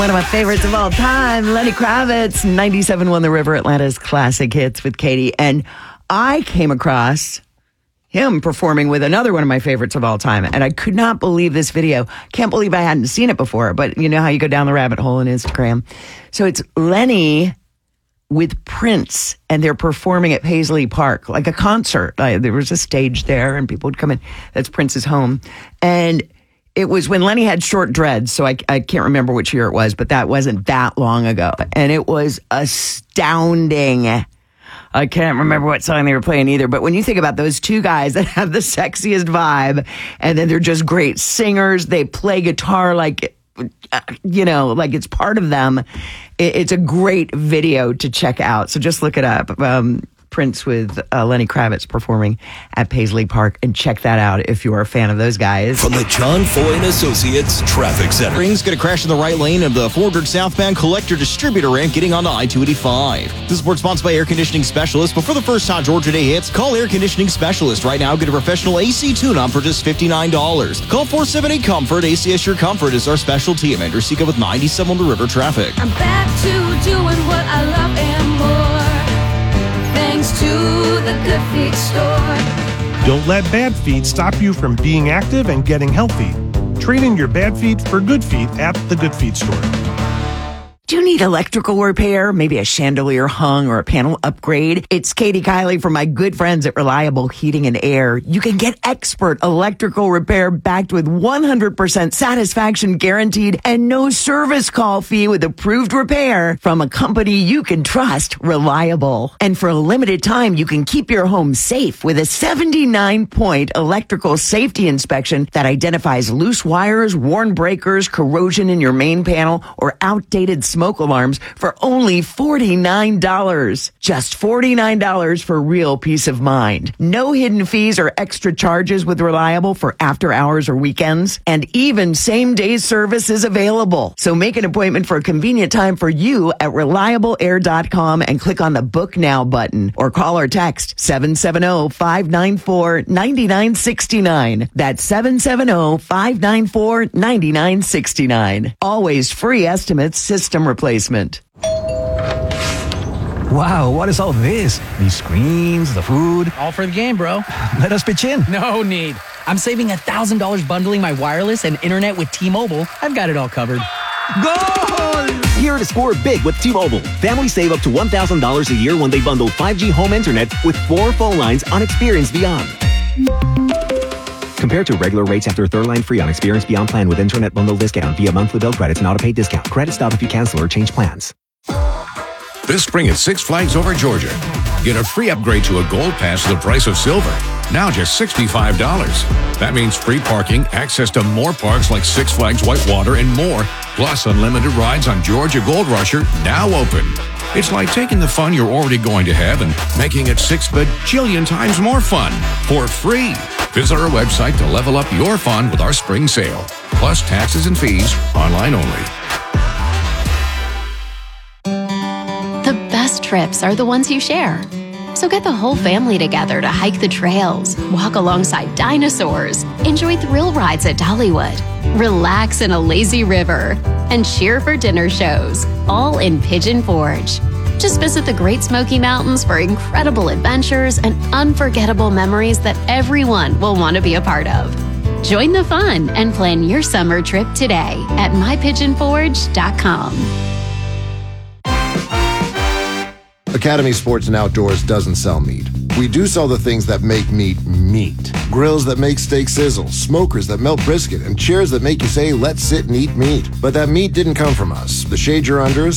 one of my favorites of all time, Lenny Kravitz, 97.1 The River, Atlanta's classic hits with Katie. And I came across him performing with another one of my favorites of all time. And I could not believe this video. Can't believe I hadn't seen it before. But you know how you go down the rabbit hole on Instagram. So it's Lenny with Prince, and they're performing at Paisley Park, like a concert. There was a stage there, and people would come in. That's Prince's home. And it was when Lenny had short dreads, so I can't remember which year it was, but that wasn't that long ago. And it was astounding. I can't remember what song they were playing either, but when you think about those two guys that have the sexiest vibe, and then they're just great singers, they play guitar like it's part of them. It's a great video to check out. So just look it up. Prince with Lenny Kravitz performing at Paisley Park, and check that out if you are a fan of those guys. From the John Foy and Associates Traffic Center. Springs going to crash in the right lane of the 400 southbound collector distributor ramp getting onto I-285. This report sponsored by Air Conditioning Specialist. But for the first time Georgia Day hits, call Air Conditioning Specialist right now. Get a professional AC tune-up for just $59. Call 478-COMFORT. ACS Your Comfort is our specialty. Amanda Sika with 97 on the River traffic. I'm back to doing what I love and more. Thanks to the Good Feet store. Don't let bad feet stop you from being active and getting healthy. Trade in your bad feet for good feet at the Good Feet store. Do you need electrical repair? Maybe a chandelier hung or a panel upgrade? It's Katie Kiley from my good friends at Reliable Heating and Air. You can get expert electrical repair backed with 100% satisfaction guaranteed and no service call fee with approved repair from a company you can trust, Reliable. And for a limited time, you can keep your home safe with a 79-point electrical safety inspection that identifies loose wires, worn breakers, corrosion in your main panel, or outdated smoke alarms for only $49. Just $49 for real peace of mind. No hidden fees or extra charges with Reliable for after hours or weekends. And even same-day service is available. So make an appointment for a convenient time for you at ReliableAir.com and click on the Book Now button or call or text 770-594-9969. That's 770-594-9969. Always free estimates, system replacement. Wow, what is all this? These screens, the food. All for the game, bro. Let us pitch in. No need. I'm saving $1,000 bundling my wireless and internet with T-Mobile. I've got it all covered. Goal! Here to score big with T-Mobile. Families save up to $1,000 a year when they bundle 5G home internet with 4 phone lines on Experience Beyond. Compared to regular rates after third line free on Experience Beyond plan with internet bundle discount via monthly bill credits and auto-pay discount. Credit stop if you cancel or change plans. This spring at Six Flags Over Georgia. Get a free upgrade to a Gold Pass at the price of silver. Now just $65. That means free parking, access to more parks like Six Flags Whitewater and more, plus unlimited rides on Georgia Gold Rusher, now open. It's like taking the fun you're already going to have and making it 6 bajillion times more fun for free. Visit our website to level up your fun with our spring sale. Plus taxes and fees, online only. The best trips are the ones you share. So get the whole family together to hike the trails, walk alongside dinosaurs, enjoy thrill rides at Dollywood, relax in a lazy river, and cheer for dinner shows, all in Pigeon Forge. Just visit the Great Smoky Mountains for incredible adventures and unforgettable memories that everyone will want to be a part of. Join the fun and plan your summer trip today at mypigeonforge.com. Academy Sports and Outdoors doesn't sell meat. We do sell the things that make meat meat. Grills that make steak sizzle, smokers that melt brisket, and chairs that make you say, let's sit and eat meat. But that meat didn't come from us. The shade you're under is